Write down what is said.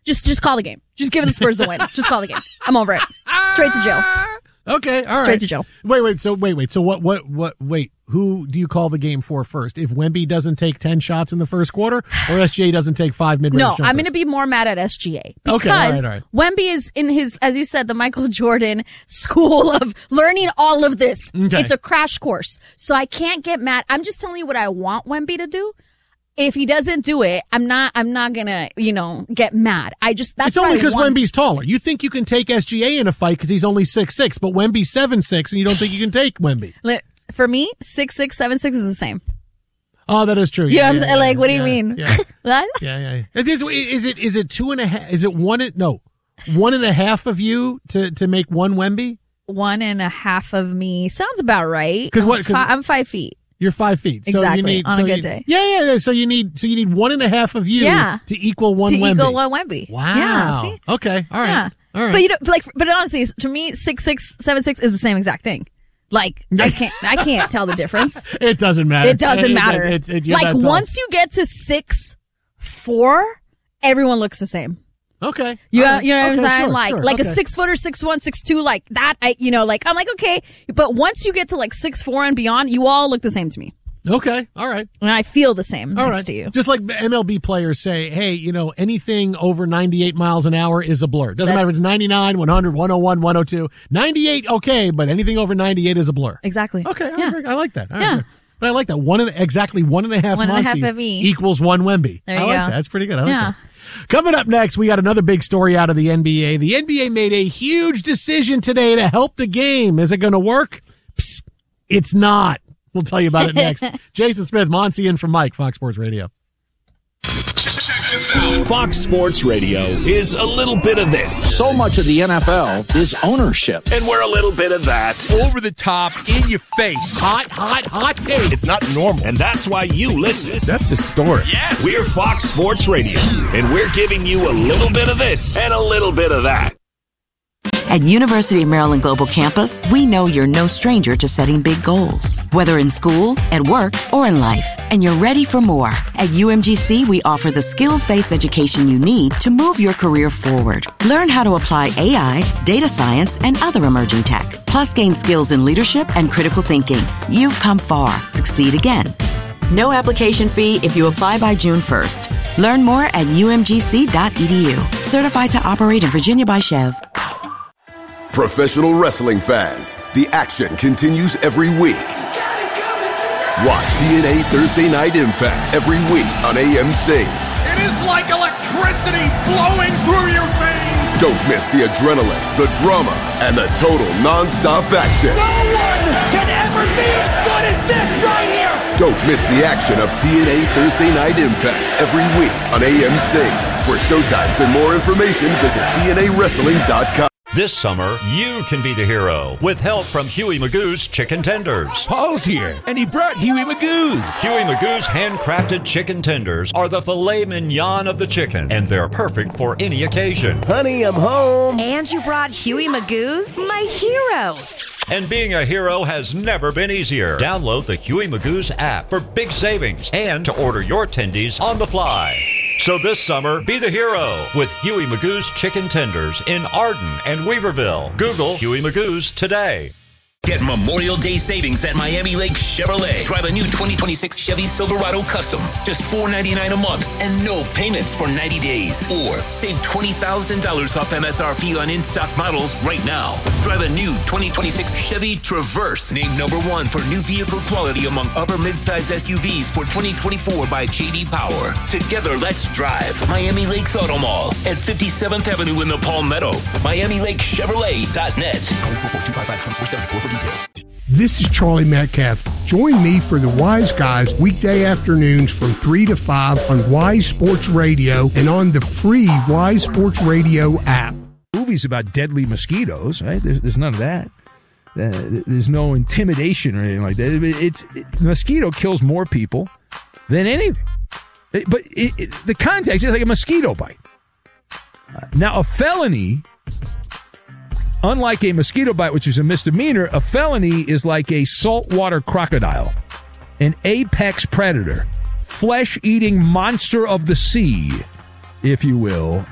Just call the game. Just give the Spurs a win. Just call the game. I'm over it. Straight to jail. Okay, all right. Straight to jail. Wait. So wait. Who do you call the game for first? If Wemby doesn't take 10 shots in the first quarter, or SGA doesn't take 5 mid-range No, jumpers? I'm going to be more mad at SGA. Because Okay, all right. Wemby is in his, as you said, the Michael Jordan school of learning all of this. Okay. It's a crash course. So I can't get mad. I'm just telling you what I want Wemby to do. If he doesn't do it, I'm not gonna, get mad. That's it's only because Wemby's taller. You think you can take SGA in a fight because he's only 6'6", but Wemby's 7'6", and you don't think you can take Wemby. For me, 6'6", 7'6" is the same. Oh, that is true. Yeah, what do you mean? Yeah. What? Yeah. Is it 2.5? Is it 1.5 of you to make one Wemby? 1.5 of me sounds about right. I'm 5 feet. You're 5 feet. Exactly. So you need, on a good day. Yeah. So you need 1.5 of you to equal one Wemby. To equal one Wemby. Wow. Yeah, see? Okay. All right. Yeah. All right. But but honestly, to me, 6'6", 7'6" is the same exact thing. I can't tell the difference. It doesn't matter. It doesn't matter. Once you get to 6'4", everyone looks the same. Okay. You know what I'm saying? Sure. A 6 footer, 6'1", 6'2", like that. I'm like, okay. But once you get to 6'4" and beyond, you all look the same to me. Okay. All right. And I feel the same all next right. to you. Just like MLB players say, hey, anything over 98 miles an hour is a blur. Doesn't matter if it's 99, 100, 101, 102. 98, okay, but anything over 98 is a blur. Exactly. Okay. Yeah. I like that. All yeah. Right. But I like that. Exactly 1.5 Muncies equals one Wemby. There you I like go. that. That's pretty good. I like that. Coming up next, we got another big story out of the NBA. The NBA made a huge decision today to help the game. Is it going to work? Psst, it's not. We'll tell you about it next. Jason Smith, Monty in from Mike, Fox Sports Radio. Fox Sports Radio is a little bit of this. So much of the NFL is ownership. And we're a little bit of that. Over the top, in your face. Hot take. It's not normal. And that's why you listen. That's historic. Yes. We're Fox Sports Radio. And we're giving you a little bit of this and a little bit of that. At University of Maryland Global Campus, we know you're no stranger to setting big goals, whether in school, at work, or in life, and you're ready for more. At UMGC, we offer the skills-based education you need to move your career forward. Learn how to apply AI, data science, and other emerging tech, plus gain skills in leadership and critical thinking. You've come far. Succeed again. No application fee if you apply by June 1st. Learn more at umgc.edu. Certified to operate in Virginia by Chev. Professional wrestling fans, the action continues every week. Watch TNA Thursday Night Impact every week on AMC. It is like electricity flowing through your veins. Don't miss the adrenaline, the drama, and the total non-stop action. No one can ever be as good as this right here. Don't miss the action of TNA Thursday Night Impact every week on AMC. For showtimes and more information, visit TNAWrestling.com. This summer, you can be the hero with help from Huey Magoo's Chicken Tenders. Paul's here, and he brought Huey Magoo's. Huey Magoo's handcrafted chicken tenders are the filet mignon of the chicken, and they're perfect for any occasion. Honey, I'm home. And you brought Huey Magoo's? My hero. And being a hero has never been easier. Download the Huey Magoo's app for big savings and to order your tendies on the fly. So this summer, be the hero with Huey Magoo's Chicken Tenders in Arden and Weaverville. Google Huey Magoo's today. Get Memorial Day savings at Miami Lake Chevrolet. Drive a new 2026 Chevy Silverado Custom. Just $499 a month and no payments for 90 days. Or save $20,000 off MSRP on in-stock models right now. Drive a new 2026 Chevy Traverse. Named #1 for new vehicle quality among upper mid-size SUVs for 2024 by J.D. Power. Together, let's drive. Miami Lakes Auto Mall at 57th Avenue in the Palmetto. MiamiLakeChevrolet.net. This is Charlie Metcalf. Join me for the Wise Guys weekday afternoons from 3 to 5 on Wise Sports Radio and on the free Wise Sports Radio app. Movies about deadly mosquitoes, right? There's none of that. There's no intimidation or anything like that. Mosquito kills more people than anything. But the context is like a mosquito bite. Now, a felony... Unlike a mosquito bite, which is a misdemeanor, a felony is like a saltwater crocodile, an apex predator, flesh-eating monster of the sea, if you will.